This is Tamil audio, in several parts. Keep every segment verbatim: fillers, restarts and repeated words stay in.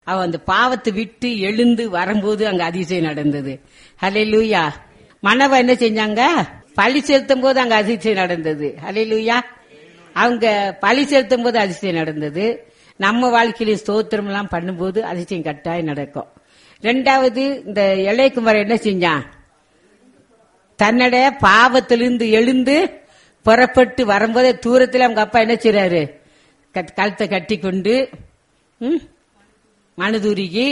அவ அந்த பாவத்தை விட்டு எழுந்து வரும்போது அங்க அதிசயம் நடந்தது. ஹல்லேலூயா. மனவ என்ன செஞ்சாங்க? பழி செலுத்தும் போது அங்க அதிசயம் நடந்தது. ஹல்லேலூயா. அவங்க பழி செலுத்தும் போது அதிசயம் நடந்தது. நம்ம வாழ்க்கையில ஸ்தோத்திரம் எல்லாம் பண்ணும்போது அதிசயம் கட்டாயம் நடக்கும். ரெண்டாவது, இந்த இளையகுமாரன் என்ன செஞ்சான்? தன்னுடைய பாவத்திலிருந்து எழுந்து புறப்பட்டு வரும்போதே தூரத்தில் அவங்க அப்பா என்ன செய்றாரு? கழுத்தை கட்டி கொண்டு மனதுருகி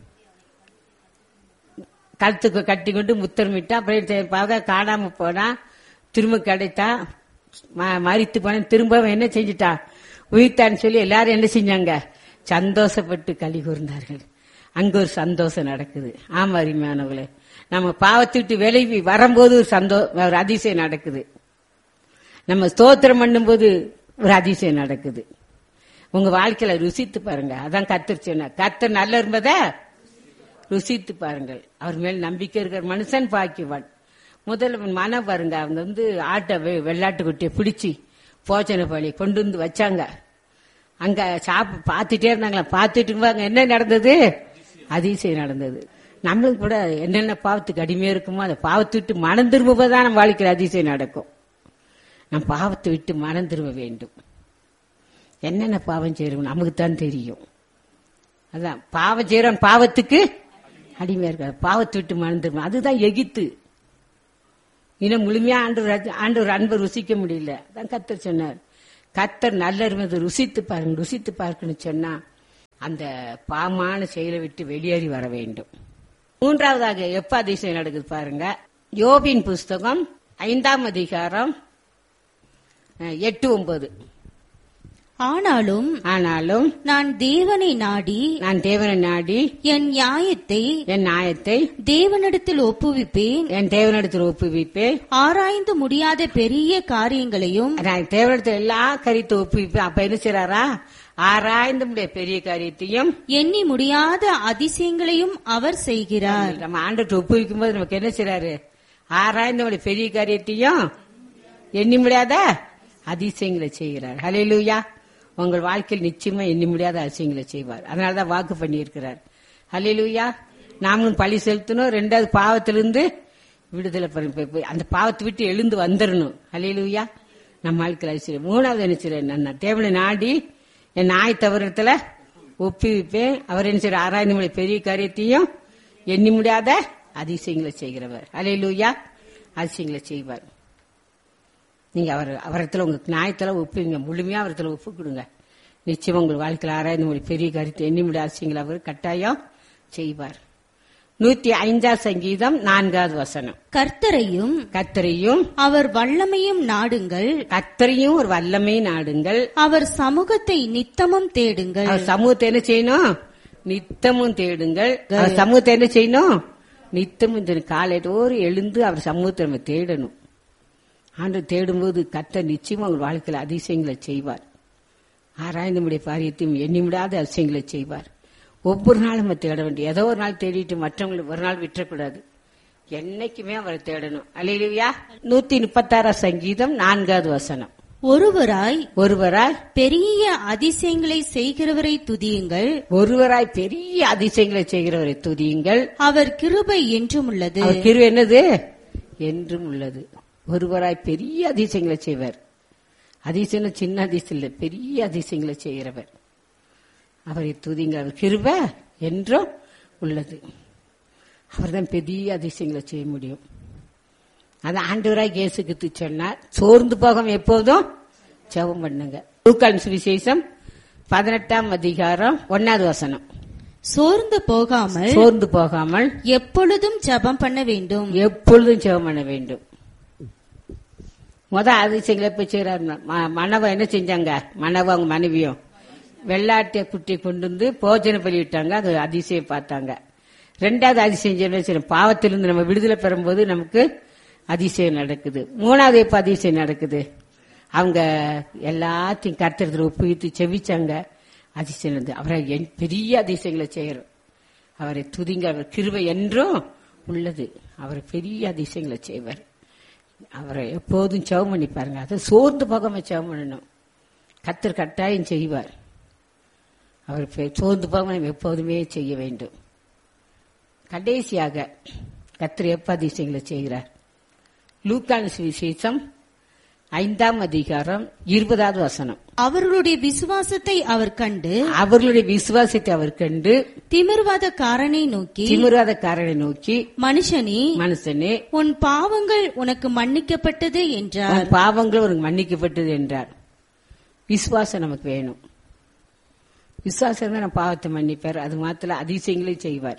கழுத்துக்கு கட்டி கொண்டு முத்தமிட்டா. அப்புறம் காணாம போனா, திரும்ப கிடைத்தா, மரித்து போன, திரும்ப என்ன செஞ்சுட்டா? உயிர்த்தான்னு சொல்லி எல்லாரும் என்ன செஞ்சாங்க? சந்தோஷப்பட்டு களி கூர்ந்தார்கள். அங்க ஒரு சந்தோஷம் நடக்குது. ஆமா அருமையானவர்களே, நம்ம பாவத்தை விட்டு விலகி வரும்போது ஒரு சந்தோஷம், ஒரு அதிசயம் நடக்குது. நம்ம ஸ்தோத்திரம் பண்ணும் போது ஒரு அதிசயம் நடக்குது. உங்க வாழ்க்கையில ருசித்து பாருங்க. அதான் கர்த்தர் சொன்னார், கர்த்தர் நல்ல இருப்பதை ருசித்து பாருங்கள். அவர் மேல் நம்பிக்கை இருக்கிற மனுஷன் பாக்கியவான். முதல்ல மனம் பாருங்க, அவங்க வந்து ஆட்டை வெள்ளாட்டு குட்டியை பிடிச்சி போச்சனை பழி கொண்டு வந்து வச்சாங்க. அங்க சாப்ப பாத்துட்டே இருந்தாங்களா, பாத்துட்டு அங்க என்ன நடந்தது? அதிசயம் நடந்தது. நம்மளுக்கு கூட என்னென்ன பாவத்துக்கு அடிமையா இருக்குமோ அதை பாவத்தை விட்டு மனம் திரும்பதான் நம்ம வாழ்க்கையில் அதிசயம் நடக்கும். நம் பாவத்தை விட்டு மனம் திரும்ப வேண்டும். என்னென்ன பாவம் செய்யறோம் நமக்கு தான் தெரியும். அதான் பாவம் செய்யறோம், பாவத்துக்கு அடிமையா இருக்க, பாவத்தை விட்டு மனம் திரும்ப. அதுதான் எகித்து. இன்னும் முழுமையா ஆண்டு ஆண்டு ஒரு அன்பை ருசிக்க முடியல. அதான் கர்த்தர் சொன்னார், கர்த்தர் நல்ல இருப்பதை ருசித்து பாருங்க. ருசித்து பார்க்கணும்னு சொன்னா அந்த பாவமான செயலை விட்டு வெளியேறி வர வேண்டும். மூன்றாவதாக எப்ப அதிசயம் நடக்குது பாருங்க. யோபின் புஸ்தகம் ஐந்தாம் அதிகாரம் எட்டு ஒன்பது. ஆனாலும் ஆனாலும் நான் தேவனை நாடி நான் தேவனை நாடி என் நியாயத்தை என் நியாயத்தை தேவனிடத்தில் ஒப்புவிப்பேன். என் தேவனிடத்தில் ஒப்புவிப்பேன். ஆராய்ந்து முடியாத பெரிய காரியங்களையும் நான் தேவனிடத்தில் எல்லா காரியத்தை ஒப்புவிப்பேன். அப்ப என்ன செய்றாரா? ஆராய்ந்து முடிய பெரிய காரியத்தையும் எண்ணி முடியாத அதிசயங்களையும் அவர் செய்கிறார். நம்ம ஆண்டவர்கிட்ட ஒப்புவிக்கும் போது நமக்கு என்ன செய்றாரு? ஆராய்ந்து முடிய பெரிய காரியத்தையும் எண்ணி முடியாத அதிசயங்களை செய்கிறார். ஹல்லேலூயா. உங்கள் வாழ்க்கையில் நிச்சயமா எண்ணி முடியாத அதிசயங்களை செய்வார். அதனாலதான் வாக்கு பண்ணி இருக்கிறார். ஹல்லேலூயா. நாமளும் பழி செலுத்தணும். ரெண்டாவது பாவத்திலிருந்து விடுதலை பண்ண, அந்த பாவத்தை விட்டு எழுந்து வந்துடணும். ஹல்லேலூயா. நம்ம வாழ்க்கையில் அதிசயம். மூணாவது என்ன செய்யறேன்? நான் தேவனை நாடி என் நாய் தவறத்துல ஒப்புவிப்பேன். அவர் என்ன செய்யற? ஆராய்ந்து முடிய பெரிய காரியத்தையும் எண்ணி முடியாத அதிசயங்களை செய்கிறவர். ஹல்லேலூயா. அதிசயங்களை செய்வார். நீங்க அவர் அவரத்துல உங்க நியாயத்துல ஒப்புவீங்க, முழுமையா அவரத்துல ஒப்பு கொடுங்க. நிச்சயம் உங்கள் வாழ்க்கையில் ஆராய்ந்து மொழி பெரிய காரியத்தை எண்ணி முடியாத அதிசயங்களை அவர் கட்டாயம் செய்வார். நூத்தி ஐந்தாம் சங்கீதம் நான்காவது வசனம். கர்த்தரையும் கர்த்தரையும் அவர் வல்லமையும் நாடுங்கள். கர்த்தரையும் ஒரு வல்லமை நாடுங்கள். அவர் சமூகத்தை நித்தமும் தேடுங்கள். அவர் சமூகத்தை என்ன செய்யணும்? நித்தமும் தேடுங்கள். அவர் சமூகத்தை என்ன செய்யணும்? நித்தமும் காலையோடு எழுந்து அவர் சமூகத்தை நம்ம தேடணும். ஆண்டு தேடும்போது கர்த்தர் நிச்சயமா உங்கள் வாழ்க்கையில் அதிசயங்களை செய்வார். ஆராய்ந்து முடிய காரியத்தையும் எண்ணி முடியாத அதிசயங்களை செய்வார். ஒவ்வொரு நாளும் நம்ம தேட வேண்டிய, ஏதோ ஒரு நாள் தேடிட்டு மற்றவங்களுக்கு ஒரு நாள் விட்டுறக்கூடாது. என்னைக்குமே அவரை தேடணும். அல்லேலூயா. நூத்தி முப்பத்தாறாம் சங்கீதம் நான்காவது வசனம். ஒருவராய் ஒருவராய் பெரிய அதிசயங்களை செய்கிறவரை துதியுங்கள். ஒருவராய் பெரிய அதிசயங்களை செய்கிறவரை துதியுங்கள். அவர் கிருபை என்றும் உள்ளது. அவர் கிருபை என்னது? என்றும் உள்ளது. ஒருவராய் பெரிய அதிசயங்களை செய்வார். அதிசயம் சின்ன அதிசயம் இல்லை, பெரிய அதிசயங்களை செய்கிறவர். அவரை துதிங்க. அவர் கிருபை என்றும் உள்ளது. அவர் தான் பெரிய அதிசயங்களை செய்ய முடியும். அது ஆண்டவராய் இயேசுக்கு சொன்னார். சோர்ந்து போகாம எப்போதும் ஜெபம் பண்ணுங்க. லூக்கான் சுவிசேஷம் பதினெட்டாம் அதிகாரம் ஒன்னாவது வசனம். சோர்ந்து போகாமல் சோர்ந்து போகாமல் எப்பொழுதும் ஜெபம் பண்ண வேண்டும். எப்பொழுதும் ஜெபம் பண்ண வேண்டும். முத அதிசயங்களை போய் செய்யறாரு. மனவ என்ன செஞ்சாங்க? மனவ அவங்க மனைவியும் வெள்ளாட்டிய குட்டி கொண்டு வந்து போஜனை பண்ணிவிட்டாங்க. அது அதிசயம் பார்த்தாங்க. ரெண்டாவது அதிசயம் பாவத்திலிருந்து நம்ம விடுதலை பெறும்போது நமக்கு அதிசயம் நடக்குது. மூணாவது எப்ப அதிசயம் நடக்குது? அவங்க எல்லாத்தையும் கர்த்தர் ஒப்புவித்து செவிச்சாங்க. அதிசயம் வந்து அவரை பெரிய அதிசயங்களை செய்யறோம். அவரை துதிங்க. அவர் கிருபை என்றும் உள்ளது. அவர் பெரிய அதிசயங்களை செய்வார். அவரை எப்போதும் ஜெபம் பண்ணி பாருங்க. அதை சோர்ந்து போகாம ஜெபம் பண்ணணும். கர்த்தர் கட்டாயம் செய்வார். அவர் பே- சோர்ந்து போகாம நாம் எப்போதுமே செய்ய வேண்டும். கடைசியாக கர்த்தர் எப்ப அதிசயங்களை செய்கிறார்? லூக்கான சுவிசேஷம் ஐந்தாம் அதிகாரம் இருபதாவது வசனம். அவர்களுடைய விசுவாசத்தை அவர் கண்டு அவர்களுடைய விசுவாசத்தை அவர் கண்டு திமிர்வாதக்காரனை நோக்கி திமிராதக்காரனை நோக்கி, மனுஷனே, மனுஷனே, உன் பாவங்கள் உனக்கு மன்னிக்கப்பட்டது என்றார். உன் பாவங்கள் உனக்கு மன்னிக்கப்பட்டது என்றார். விசுவாசம் நமக்கு வேணும். விசுவாசம் தான் நம்ம பாவத்தை மன்னிப்பார். அது மாத்திர அதிசயங்களை செய்வார்.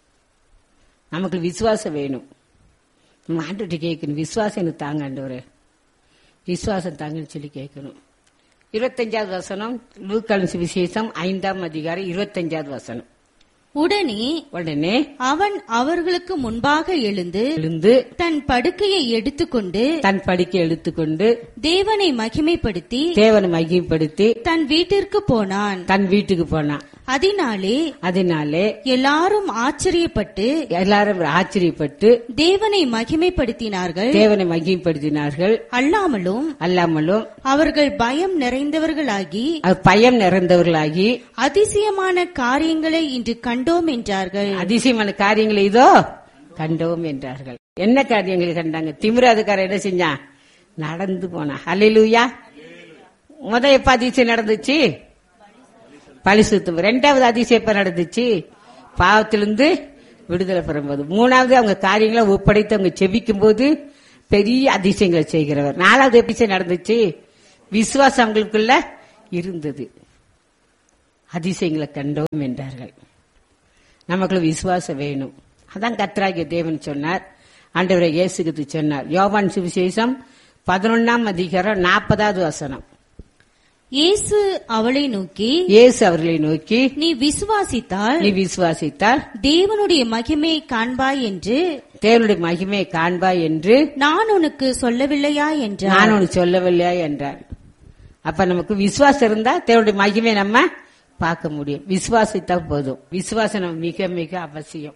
நமக்கு விசுவாசம் வேணும். நம்ம ஆண்டவர்கிட்ட கேட்கணும், விசுவாசம் எனக்கு தாங்க ஆண்டவரே, விசுவாசம் தாங்கன்னு சொல்லி கேட்கணும். இருபத்தஞ்சாவது வசனம், லூக்கான சுவிசேஷம் ஐந்தாம் அதிகாரம் இருபத்தஞ்சாவது வசனம். உடனே உடனே அவன் அவர்களுக்கு முன்பாக எழுந்து எழுந்து தன் படுக்கையை எடுத்துக்கொண்டு தன் படிக்கை எடுத்துக்கொண்டு தேவனை மகிமைப்படுத்தி தேவனை மகிமைப்படுத்தி தன் வீட்டிற்கு போனான். தன் வீட்டுக்கு போனான். அதனாலே அதனாலே எல்லாரும் ஆச்சரியப்பட்டு எல்லாரும் ஆச்சரியப்பட்டு தேவனை மகிமைப்படுத்தினார்கள். தேவனை மகிமைப்படுத்தினார்கள். அல்லாமலும் அல்லாமலும் அவர்கள் பயம் நிறைந்தவர்களாகி அவர் பயம் நிறைந்தவர்களாகி அதிசயமான காரியங்களை இன்று கண்டோம் என்றார்கள். அதிசயமான காரியங்களை இதோ கண்டோம் என்றார்கள். என்ன காரியங்களை கண்டாங்க? திமிராதுக்காரன் என்ன செஞ்சான்? நடந்து போனான். ஹல்லேலூயா. முத எப்ப அதிசயம் நடந்துச்சு? பரிசுத்தம். இரண்டாவது அதிசயம் எப்ப நடந்துச்சு? பாவத்திலிருந்து விடுதலை பெறும்போது. மூணாவது அவங்க காரியங்களை ஒப்படைத்து அவங்க செபிக்கும் போது பெரிய அதிசயங்களை செய்கிறவர். நாலாவது அதிசயம் நடந்துச்சு, விசுவாசம் அவங்களுக்குள்ள இருந்தது. அதிசயங்களை கண்டோம் என்றார்கள். நமக்குள்ள விசுவாசம் வேணும். அதான் கர்த்தராகிய தேவன் சொன்னார், ஆண்டவரை இயேசு கிறிஸ்து சொன்னார். யோவான் சுவிசேஷம் பதினொன்னாம் அதிகாரம் நாற்பதாவது வசனம். இயேசு அவளை நோக்கி இயேசு அவர்களை நோக்கி, நீ விசுவாசித்தால் நீ விசுவாசித்தால் தேவனுடைய மகிமையை காண்பாய் என்று தேவனுடைய மகிமையை காண்பாய் என்று நான் உனக்கு சொல்லவில்லையா என்றார். நான் உனக்கு சொல்லவில்லையா என்றார். அப்ப நமக்கு விசுவாசம் இருந்தா தேவனுடைய மகிமையை நம்ம பார்க்க முடியும். விசுவாசித்தா போதும். விசுவாசம் நமக்கு மிக மிக அவசியம்.